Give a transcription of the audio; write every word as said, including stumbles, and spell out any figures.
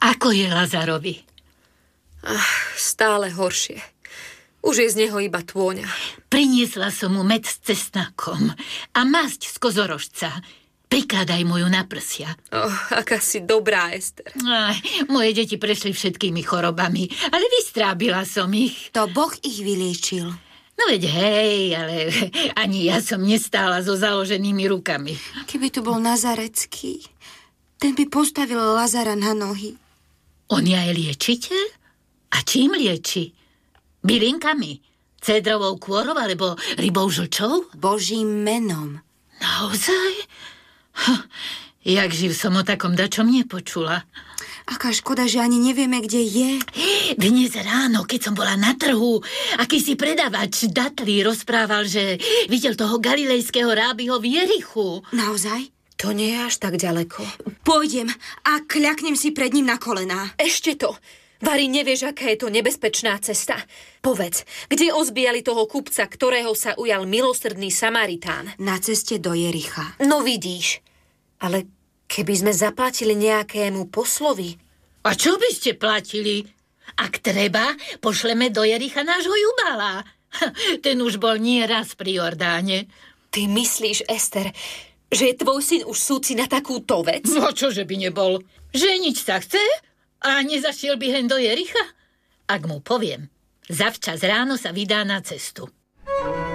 Ako je Lazarovi? Ach, stále horšie. Už je z neho iba tôňa. Priniesla som mu med s cesnakom a masť z kozorožca. Prikladaj mu ju na prsia. Oh, aká si dobrá, Ester. Aj, moje deti prešli všetkými chorobami, ale vystrábila som ich. To Boh ich vyliečil. No veď hej, ale ani ja som nestála so založenými rukami. Keby tu bol Nazarecký, ten by postavil Lazara na nohy. On je aj liečiteľ? A čím lieči? Bylinkami? Cédrovou kôrou alebo rybou žlčou? Božím menom. Naozaj? Hm, jak živ som o takom dačom nepočula. Aká škoda, že ani nevieme, kde je. Dnes ráno, keď som bola na trhu, akýsi predavač datlí rozprával, že videl toho galilejského rábiho v Jerichu. Naozaj? To nie je až tak ďaleko. Pôjdem a kľaknem si pred ním na kolená. Ešte to. Vary, nevieš, aká je to nebezpečná cesta. Povedz, kde ozbíjali toho kupca, ktorého sa ujal milosrdný Samaritán? Na ceste do Jericha. No vidíš. Ale keby sme zaplatili nejakému poslovi... A čo by ste platili? Ak treba, pošleme do Jericha nášho Jubala. Ten už bol nie raz pri Jordáne. Ty myslíš, Ester, že je tvoj syn už súci na takúto vec? No čože by nebol? Ženiť sa chce? A nezašiel by hen do Jericha? Ak mu poviem, zavčas ráno sa vydá na cestu.